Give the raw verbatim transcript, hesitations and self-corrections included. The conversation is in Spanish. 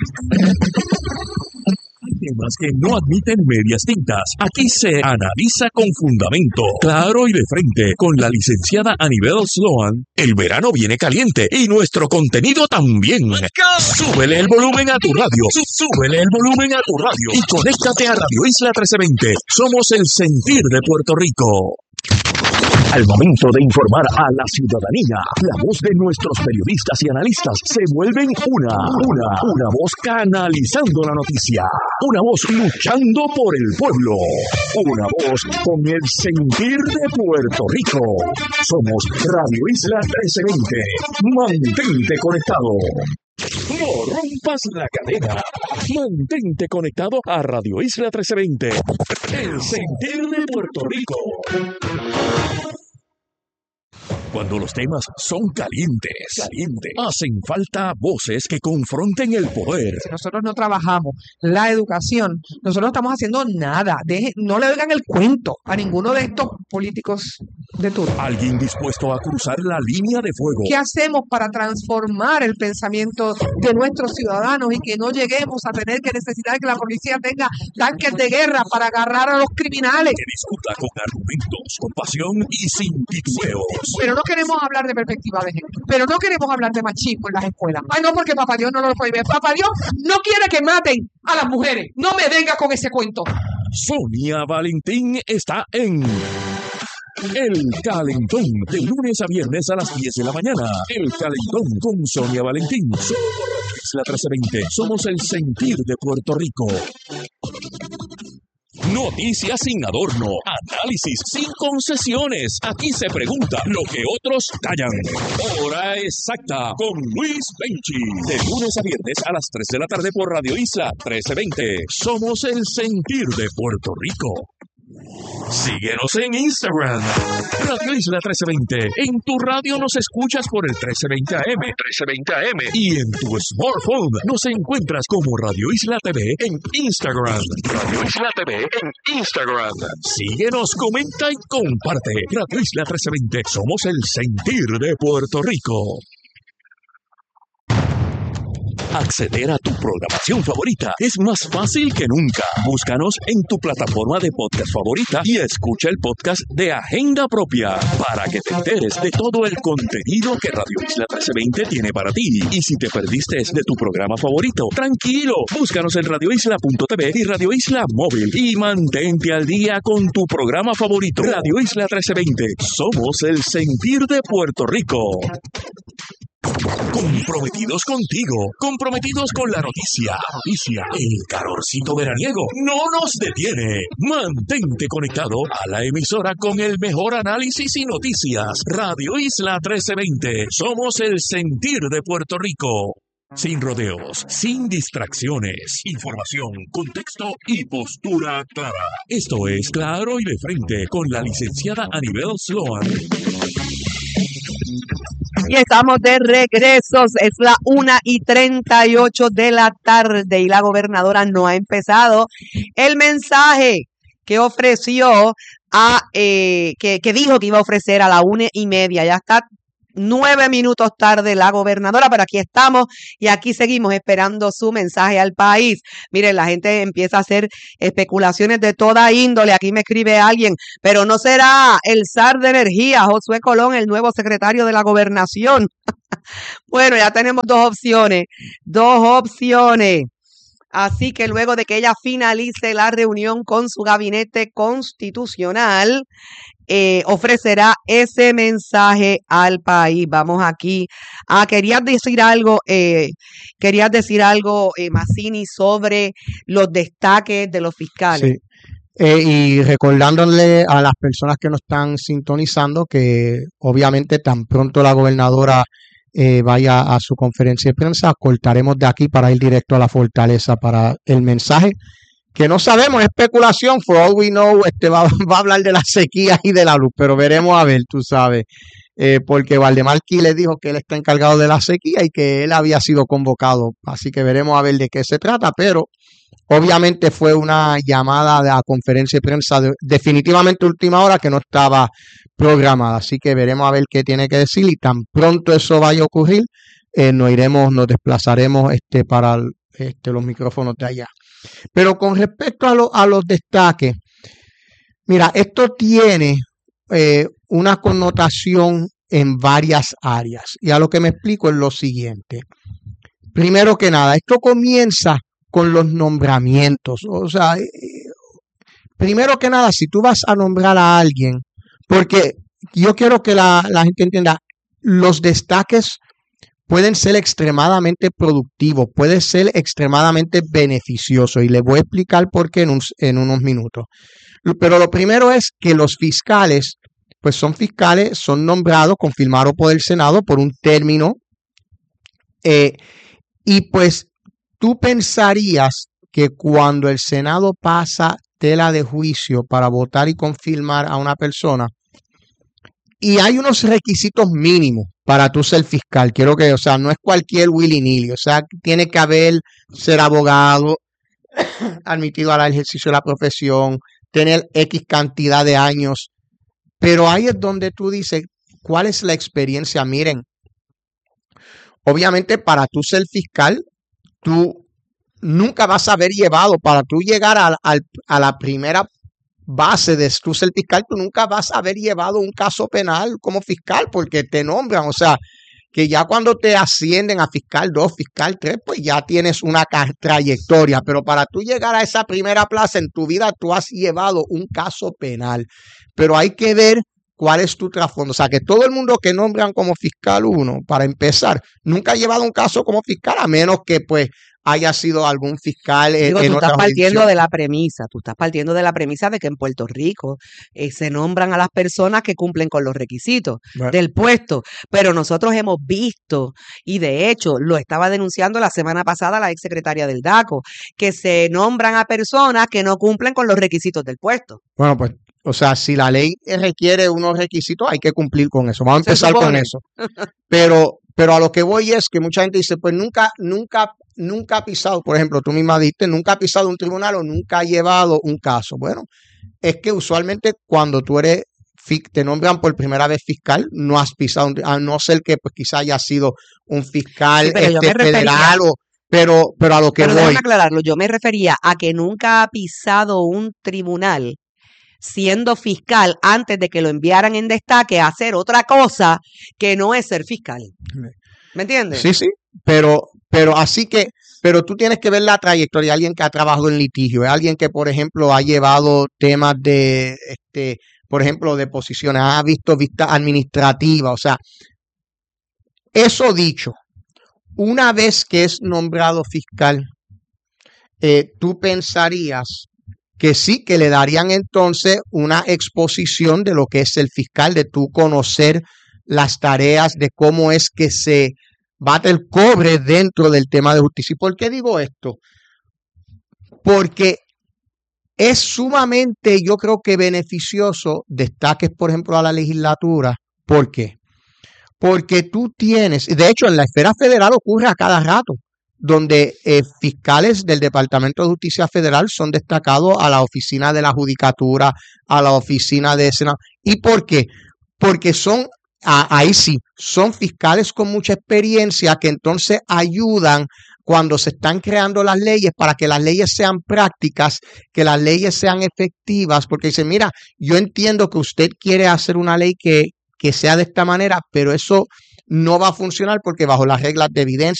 Temas que no admiten medias tintas. Aquí se analiza con fundamento, claro y de frente. Con la licenciada Anibel Sloan, el verano viene caliente y nuestro contenido también. Súbele el volumen a tu radio. Súbele el volumen a tu radio y conéctate a Radio Isla trece veinte. Somos el sentir de Puerto Rico. Al momento de informar a la ciudadanía, la voz de nuestros periodistas y analistas se vuelven una, una, una voz canalizando la noticia, una voz luchando por el pueblo, una voz con el sentir de Puerto Rico. Somos Radio Isla trece veinte. Mantente conectado. No rompas la cadena. Mantente conectado a Radio Isla trece veinte. El sentir de Puerto Rico. Cuando los temas son calientes, calientes, hacen falta voces que confronten el poder. Si nosotros no trabajamos la educación, nosotros no estamos haciendo nada. Deje, no le oigan el cuento a ninguno de estos políticos de turno. Alguien dispuesto a cruzar la línea de fuego. ¿Qué hacemos para transformar el pensamiento de nuestros ciudadanos y que no lleguemos a tener que necesitar que la policía tenga tanques de guerra para agarrar a los criminales? Que discuta con argumentos, con pasión y sin titubeos. Pero no queremos hablar de perspectiva de género, pero no queremos hablar de machismo en las escuelas. Ay, no, porque Papá Dios no lo prohíbe. Papá Dios no quiere que maten a las mujeres. No me venga con ese cuento. Sonia Valentín está en El Calentón, de lunes a viernes a las diez de la mañana. El Calentón con Sonia Valentín. Somos la trece veinte. Somos el sentir de Puerto Rico. Noticias sin adorno, análisis sin concesiones. Aquí se pregunta lo que otros callan. Hora exacta con Luis Benchi. De lunes a viernes a las tres de la tarde por Radio Isla trece veinte. Somos el sentir de Puerto Rico. Síguenos en Instagram, Radio Isla trece veinte. En tu radio nos escuchas por el trece veinte A M, trece veinte A M. Y en tu smartphone nos encuentras como Radio Isla T V en Instagram. Radio Isla T V en Instagram. Síguenos, comenta y comparte. Radio Isla trece veinte. Somos el sentir de Puerto Rico. Acceder a tu programación favorita es más fácil que nunca. Búscanos en tu plataforma de podcast favorita y escucha el podcast de Agenda Propia para que te enteres de todo el contenido que Radio Isla trece veinte tiene para ti. Y si te perdiste de tu programa favorito, tranquilo, búscanos en radio isla punto t v y Radio Isla Móvil y mantente al día con tu programa favorito. Radio Isla trece veinte. Somos el sentir de Puerto Rico. Comprometidos contigo, comprometidos con la noticia, noticia, el calorcito veraniego no nos detiene. Mantente conectado a la emisora con el mejor análisis y noticias. Radio Isla trece veinte, somos el sentir de Puerto Rico. Sin rodeos, sin distracciones, información, contexto y postura clara. Esto es Claro y de Frente con la licenciada Anibel Sloan. Y estamos de regreso, es la una y treinta y ocho de la tarde y la gobernadora no ha empezado el mensaje que ofreció a, eh, que, que dijo que iba a ofrecer a la una y media, ya está nueve minutos tarde la gobernadora, pero aquí estamos y aquí seguimos esperando su mensaje al país. Miren, la gente empieza a hacer especulaciones de toda índole. Aquí me escribe alguien, pero no será el zar de energía, Josué Colón, el nuevo secretario de la gobernación. Bueno, ya tenemos dos opciones, dos opciones. Así que luego de que ella finalice la reunión con su gabinete constitucional, eh, ofrecerá ese mensaje al país. Vamos aquí. Ah, querías decir algo, eh, querías decir algo, eh, Mazzini, sobre los destaques de los fiscales. Sí. Eh, y recordándole a las personas que nos están sintonizando que obviamente tan pronto la gobernadora Eh, vaya a su conferencia de prensa, cortaremos de aquí para ir directo a la fortaleza para el mensaje que no sabemos, es especulación, for all we know, este va, va a hablar de la sequía y de la luz, pero veremos a ver, tú sabes, eh, porque Valdemar Quiles dijo que él está encargado de la sequía y que él había sido convocado, así que veremos a ver de qué se trata, pero obviamente fue una llamada de la conferencia de prensa de, definitivamente última hora que no estaba programada, así que veremos a ver qué tiene que decir y tan pronto eso vaya a ocurrir, eh, nos iremos, nos desplazaremos este para este, los micrófonos de allá. Pero con respecto a, lo, a los destaques, mira, esto tiene eh, una connotación en varias áreas. Y a lo que me explico es lo siguiente. Primero que nada, esto comienza con los nombramientos. O sea, eh, primero que nada, si tú vas a nombrar a alguien, porque yo quiero que la, la gente entienda, los destaques pueden ser extremadamente productivos, pueden ser extremadamente beneficiosos y les voy a explicar por qué en, un, en unos minutos. Pero lo primero es que los fiscales, pues son fiscales, son nombrados, confirmados por el Senado por un término eh, y pues tú pensarías que cuando el Senado pasa tela de juicio para votar y confirmar a una persona, y hay unos requisitos mínimos para tú ser fiscal. Quiero que, o sea, no es cualquier willy-nilly. O sea, tiene que haber, ser abogado, admitido al ejercicio de la profesión, tener X cantidad de años. Pero ahí es donde tú dices, ¿cuál es la experiencia? Miren, obviamente para tú ser fiscal, tú nunca vas a haber llevado, para tú llegar a, a, a la primera base de tú ser fiscal, tú nunca vas a haber llevado un caso penal como fiscal porque te nombran, o sea, que ya cuando te ascienden a fiscal dos, fiscal tres, pues ya tienes una trayectoria, pero para tú llegar a esa primera plaza en tu vida, tú has llevado un caso penal, pero hay que ver cuál es tu trasfondo, o sea, que todo el mundo que nombran como fiscal uno, para empezar, nunca ha llevado un caso como fiscal, a menos que pues haya sido algún fiscal en, Digo, en tú otra estás partiendo jurisdicción. de la premisa, tú estás partiendo de la premisa de que en Puerto Rico eh, se nombran a las personas que cumplen con los requisitos Bueno, del puesto, pero nosotros hemos visto, y de hecho lo estaba denunciando la semana pasada la exsecretaria del DACO, que se nombran a personas que no cumplen con los requisitos del puesto. bueno, pues, o sea, si la ley requiere unos requisitos, hay que cumplir con eso. Vamos a Se empezar con supone. eso. Pero, pero a lo que voy es que mucha gente dice, pues nunca, nunca, nunca ha pisado, por ejemplo, tú misma dijiste, nunca ha pisado un tribunal o nunca ha llevado un caso. Bueno, es que usualmente cuando tú eres, fi- te nombran por primera vez fiscal, no has pisado, un, a no ser que pues quizá haya sido un fiscal Sí, pero yo este, me refería, federal o, pero, pero a lo que pero voy, déjame aclararlo, yo me refería a que nunca ha pisado un tribunal siendo fiscal antes de que lo enviaran en destaque a hacer otra cosa que no es ser fiscal. ¿Me entiendes? sí, sí, pero, pero así que, pero tú tienes que ver la trayectoria de alguien que ha trabajado en litigio, es alguien que, por ejemplo, ha llevado temas de, este, por ejemplo, de posiciones, ha visto vista administrativa, o sea, eso dicho, una vez que es nombrado fiscal, eh, tú pensarías que sí, que le darían entonces una exposición de lo que es el fiscal, de tú conocer las tareas, de cómo es que se bate el cobre dentro del tema de justicia. ¿Y por qué digo esto? Porque es sumamente, yo creo que beneficioso, destaques, por ejemplo, a la legislatura. ¿Por qué? Porque tú tienes, de hecho, en la esfera federal ocurre a cada rato, donde eh, fiscales del Departamento de Justicia Federal son destacados a la oficina de la Judicatura, a la oficina de Senado. ¿Y por qué? Porque son, a, ahí sí, son fiscales con mucha experiencia que entonces ayudan cuando se están creando las leyes para que las leyes sean prácticas, que las leyes sean efectivas, porque dicen, mira, yo entiendo que usted quiere hacer una ley que, que sea de esta manera, pero eso no va a funcionar porque bajo las reglas de evidencia,